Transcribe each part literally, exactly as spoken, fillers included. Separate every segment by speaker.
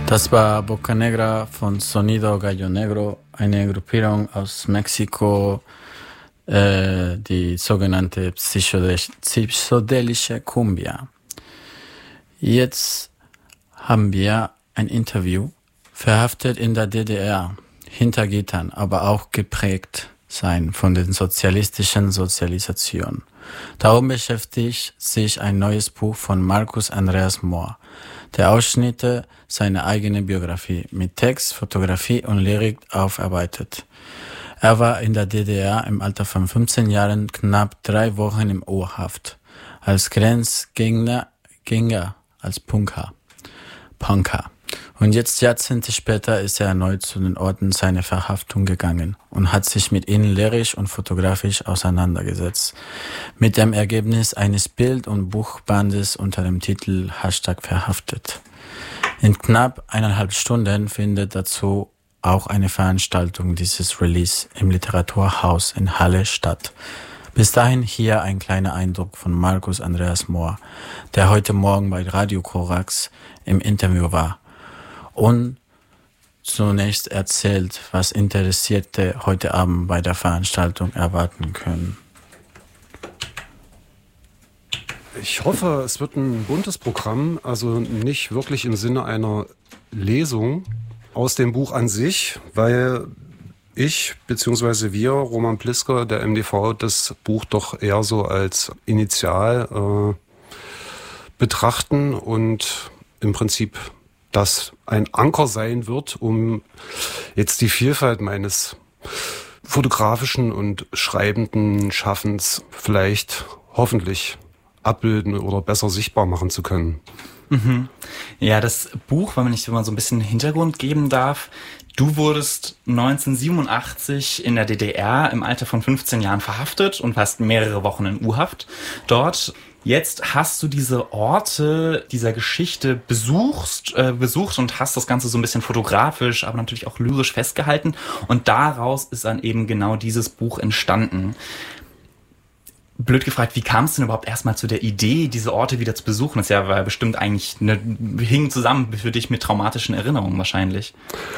Speaker 1: Das war Boca Negra von Sonido Gallo Negro, eine Gruppierung aus Mexiko, äh, die sogenannte psychodel- psychedelische Cumbia. Jetzt haben wir ein Interview, verhaftet in der D D R, hinter Gittern, aber auch geprägt sein von den sozialistischen Sozialisationen. Darum beschäftigt sich ein neues Buch von Marcus Andreas Mohr, der Ausschnitte seiner eigenen Biografie mit Text, Fotografie und Lyrik aufarbeitet. Er war in der D D R im Alter von fünfzehn Jahren knapp drei Wochen im U-Haft, als Grenzgänger, Gänger, als Punker, Punker. Und jetzt Jahrzehnte später ist er erneut zu den Orten seiner Verhaftung gegangen und hat sich mit ihnen lyrisch und fotografisch auseinandergesetzt. Mit dem Ergebnis eines Bild- und Buchbandes unter dem Titel Hashtag Verhaftet. In knapp eineinhalb Stunden findet dazu auch eine Veranstaltung dieses Release im Literaturhaus in Halle statt. Bis dahin hier ein kleiner Eindruck von Marcus Andreas Mohr, der heute Morgen bei Radio Korax im Interview war und zunächst erzählt, was Interessierte heute Abend bei der Veranstaltung erwarten können.
Speaker 2: Ich hoffe, es wird ein buntes Programm, also nicht wirklich im Sinne einer Lesung aus dem Buch an sich, weil ich bzw. wir, Roman Plisker, der M D V, das Buch doch eher so als Initial äh, betrachten und im Prinzip das ein Anker sein wird, um jetzt die Vielfalt meines fotografischen und schreibenden Schaffens vielleicht hoffentlich abbilden oder besser sichtbar machen zu können.
Speaker 3: Mhm. Ja, das Buch, wenn ich mal so ein bisschen Hintergrund geben darf, du wurdest neunzehnhundertsiebenundachtzig in der D D R im Alter von fünfzehn Jahren verhaftet und warst mehrere Wochen in U-Haft dort. Jetzt hast du diese Orte dieser Geschichte besuchst, äh, besucht und hast das Ganze so ein bisschen fotografisch, aber natürlich auch lyrisch festgehalten. Und daraus ist dann eben genau dieses Buch entstanden. Blöd gefragt, wie kam es denn überhaupt erstmal zu der Idee, diese Orte wieder zu besuchen? Das ja war bestimmt eigentlich eine, hing zusammen für dich mit traumatischen Erinnerungen wahrscheinlich.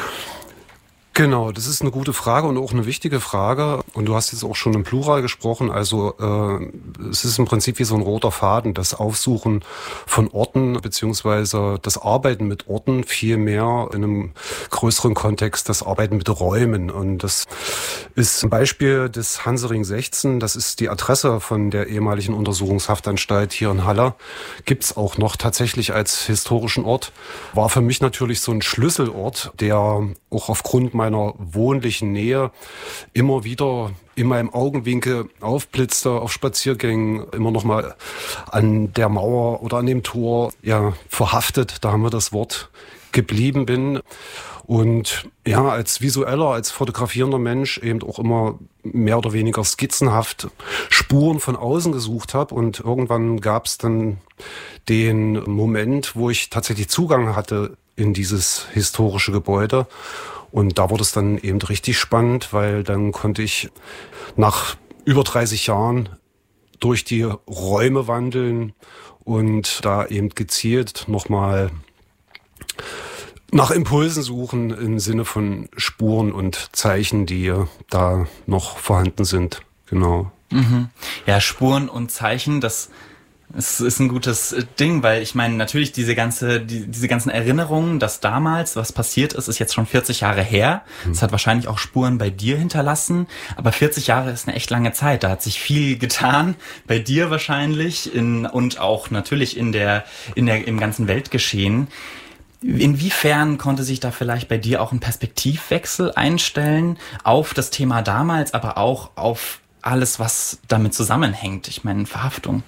Speaker 2: Genau, das ist eine gute Frage und auch eine wichtige Frage. Und du hast jetzt auch schon im Plural gesprochen. Also äh, es ist im Prinzip wie so ein roter Faden, das Aufsuchen von Orten beziehungsweise das Arbeiten mit Orten, viel mehr in einem größeren Kontext das Arbeiten mit Räumen. Und das ist ein Beispiel des Hansering sechzehn. Das ist die Adresse von der ehemaligen Untersuchungshaftanstalt hier in Halle. Gibt's auch noch tatsächlich als historischen Ort. War für mich natürlich so ein Schlüsselort, der auch aufgrund meiner wohnlichen Nähe immer wieder in meinem Augenwinkel aufblitzte auf Spaziergängen, immer noch mal an der Mauer oder an dem Tor, ja, verhaftet, da haben wir das Wort, geblieben bin. Und ja, als visueller, als fotografierender Mensch eben auch immer mehr oder weniger skizzenhaft Spuren von außen gesucht habe. Und irgendwann gab es dann den Moment, wo ich tatsächlich Zugang hatte in dieses historische Gebäude. Und da wurde es dann eben richtig spannend, weil dann konnte ich nach über dreißig Jahren durch die Räume wandeln und da eben gezielt nochmal nach Impulsen suchen im Sinne von Spuren und Zeichen, die da noch vorhanden sind. Genau.
Speaker 3: Mhm. Ja, Spuren und Zeichen, das es ist ein gutes Ding, weil ich meine, natürlich diese ganze, die, diese ganzen Erinnerungen, dass damals was passiert ist, ist jetzt schon vierzig Jahre her. Es mhm. hat wahrscheinlich auch Spuren bei dir hinterlassen, aber vierzig Jahre ist eine echt lange Zeit. Da hat sich viel getan, bei dir wahrscheinlich in, und auch natürlich in der, in der, im ganzen Weltgeschehen. Inwiefern konnte sich da vielleicht bei dir auch ein Perspektivwechsel einstellen auf das Thema damals, aber auch auf alles, was damit zusammenhängt? Ich meine, Verhaftung.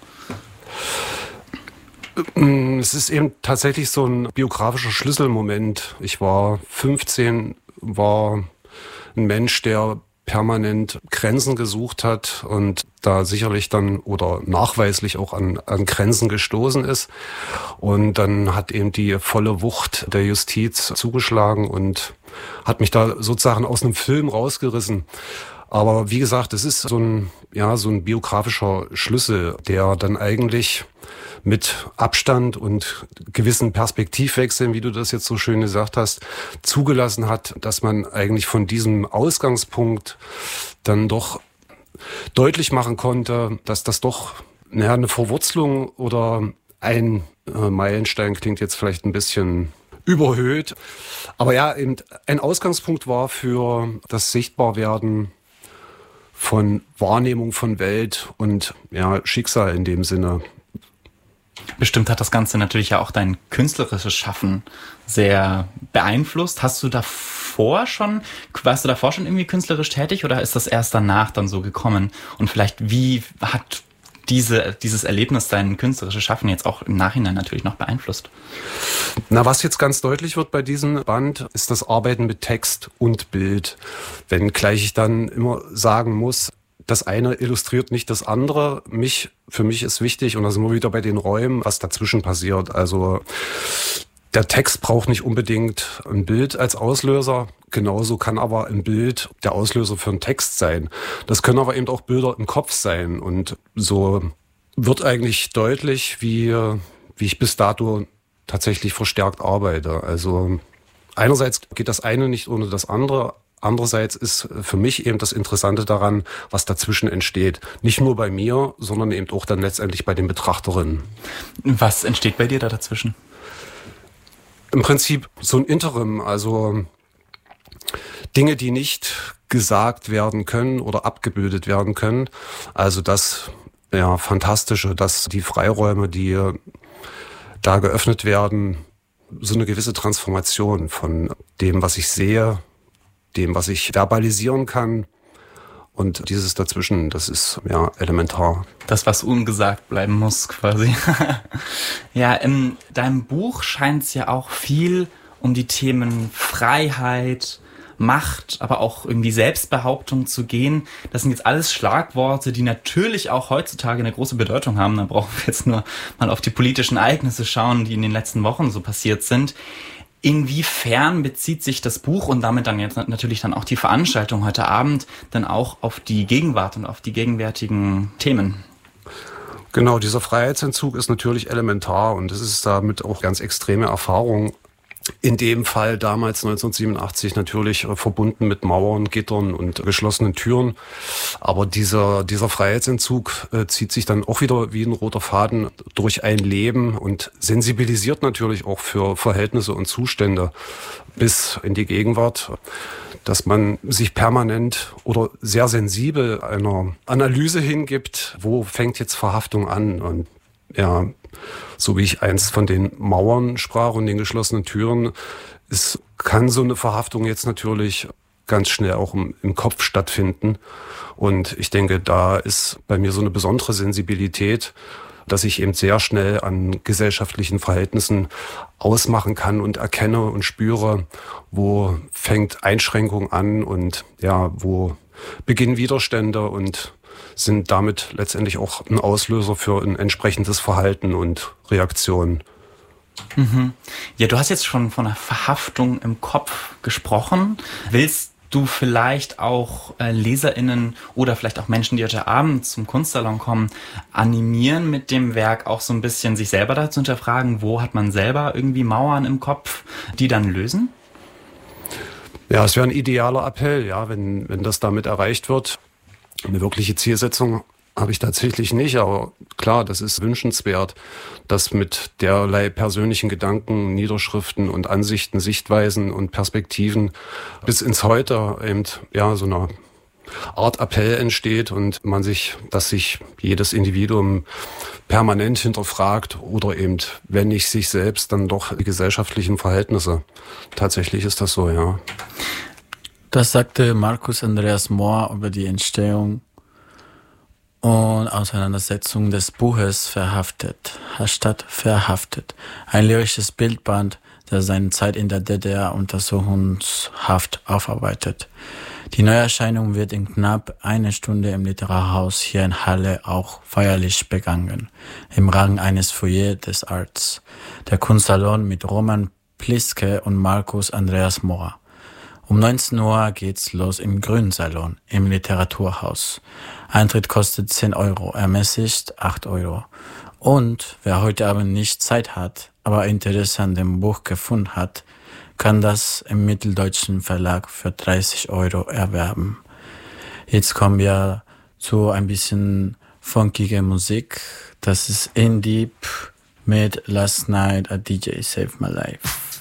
Speaker 2: Es ist eben tatsächlich so ein biografischer Schlüsselmoment. Ich war fünfzehn, war ein Mensch, der permanent Grenzen gesucht hat und da sicherlich dann oder nachweislich auch an, an Grenzen gestoßen ist. Und dann hat eben die volle Wucht der Justiz zugeschlagen und hat mich da sozusagen aus einem Film rausgerissen. Aber wie gesagt, es ist so ein, ja, so ein biografischer Schlüssel, der dann eigentlich mit Abstand und gewissen Perspektivwechseln, wie du das jetzt so schön gesagt hast, zugelassen hat, dass man eigentlich von diesem Ausgangspunkt dann doch deutlich machen konnte, dass das doch naja, eine Verwurzelung oder ein äh, Meilenstein klingt jetzt vielleicht ein bisschen überhöht. Aber ja, eben ein Ausgangspunkt war für das Sichtbarwerden von Wahrnehmung von Welt und ja, Schicksal in dem Sinne.
Speaker 3: Bestimmt hat das Ganze natürlich ja auch dein künstlerisches Schaffen sehr beeinflusst. Hast du davor schon, warst du davor schon irgendwie künstlerisch tätig oder ist das erst danach dann so gekommen? Und vielleicht, wie hat diese, dieses Erlebnis dein künstlerisches Schaffen jetzt auch im Nachhinein natürlich noch beeinflusst?
Speaker 2: Na, was jetzt ganz deutlich wird bei diesem Band, ist das Arbeiten mit Text und Bild. Wenngleich ich dann immer sagen muss, das eine illustriert nicht das andere. Mich, für mich ist wichtig, und da sind wir wieder bei den Räumen, was dazwischen passiert. Also der Text braucht nicht unbedingt ein Bild als Auslöser. Genauso kann aber ein Bild der Auslöser für einen Text sein. Das können aber eben auch Bilder im Kopf sein. Und so wird eigentlich deutlich, wie, wie ich bis dato tatsächlich verstärkt arbeite. Also einerseits geht das eine nicht ohne das andere. Andererseits ist für mich eben das Interessante daran, was dazwischen entsteht. Nicht nur bei mir, sondern eben auch dann letztendlich bei den Betrachterinnen.
Speaker 3: Was entsteht bei dir da dazwischen?
Speaker 2: Im Prinzip so ein Interim, also Dinge, die nicht gesagt werden können oder abgebildet werden können. Also das ja, Fantastische, dass die Freiräume, die da geöffnet werden, so eine gewisse Transformation von dem, was ich sehe, dem, was ich verbalisieren kann. Und dieses dazwischen, das ist ja elementar.
Speaker 3: Das, was ungesagt bleiben muss, quasi. Ja, in deinem Buch scheint es ja auch viel um die Themen Freiheit, Macht, aber auch irgendwie Selbstbehauptung zu gehen. Das sind jetzt alles Schlagworte, die natürlich auch heutzutage eine große Bedeutung haben. Da brauchen wir jetzt nur mal auf die politischen Ereignisse schauen, die in den letzten Wochen so passiert sind. Inwiefern bezieht sich das Buch und damit dann jetzt natürlich dann auch die Veranstaltung heute Abend dann auch auf die Gegenwart und auf die gegenwärtigen Themen?
Speaker 2: Genau, dieser Freiheitsentzug ist natürlich elementar und es ist damit auch ganz extreme Erfahrung. In dem Fall damals neunzehnhundertsiebenundachtzig natürlich äh, verbunden mit Mauern, Gittern und geschlossenen Türen. Aber dieser, dieser Freiheitsentzug äh, zieht sich dann auch wieder wie ein roter Faden durch ein Leben und sensibilisiert natürlich auch für Verhältnisse und Zustände bis in die Gegenwart, dass man sich permanent oder sehr sensibel einer Analyse hingibt, wo fängt jetzt Verhaftung an und ja, so wie ich einst von den Mauern sprach und den geschlossenen Türen, es kann so eine Verhaftung jetzt natürlich ganz schnell auch im, im Kopf stattfinden. Und ich denke, da ist bei mir so eine besondere Sensibilität, dass ich eben sehr schnell an gesellschaftlichen Verhältnissen ausmachen kann und erkenne und spüre, wo fängt Einschränkung an und ja, wo beginnen Widerstände und sind damit letztendlich auch ein Auslöser für ein entsprechendes Verhalten und Reaktionen.
Speaker 3: Mhm. Ja, du hast jetzt schon von einer Verhaftung im Kopf gesprochen. Willst du vielleicht auch äh, LeserInnen oder vielleicht auch Menschen, die heute Abend zum Kunstsalon kommen, animieren mit dem Werk auch so ein bisschen sich selber dazu hinterfragen, wo hat man selber irgendwie Mauern im Kopf, die dann lösen?
Speaker 2: Ja, es wäre ein idealer Appell, ja, wenn, wenn das damit erreicht wird. Eine wirkliche Zielsetzung habe ich tatsächlich nicht, aber klar, das ist wünschenswert, dass mit derlei persönlichen Gedanken, Niederschriften und Ansichten, Sichtweisen und Perspektiven bis ins Heute eben ja so eine Art Appell entsteht und man sich, dass sich jedes Individuum permanent hinterfragt oder eben, wenn nicht sich selbst, dann doch die gesellschaftlichen Verhältnisse. Tatsächlich ist das so, ja.
Speaker 1: Das sagte Markus Andreas Mohr über die Entstehung und Auseinandersetzung des Buches Verhaftet, Hashtag Verhaftet, ein lyrisches Bildband, das seine Zeit in der D D R untersuchungshaft aufarbeitet. Die Neuerscheinung wird in knapp eine Stunde im Literarhaus hier in Halle auch feierlich begangen, im Rahmen eines Foyer des Arts, der Kunstsalon mit Roman Pliske und Markus Andreas Mohr. Um neunzehn Uhr geht's los im Grünsalon im Literaturhaus. Eintritt kostet zehn Euro, ermäßigt acht Euro. Und wer heute Abend nicht Zeit hat, aber Interesse an dem Buch gefunden hat, kann das im Mitteldeutschen Verlag für dreißig Euro erwerben. Jetzt kommen wir zu ein bisschen funkige Musik. Das ist In Deep mit Last Night a D J Saved My Life.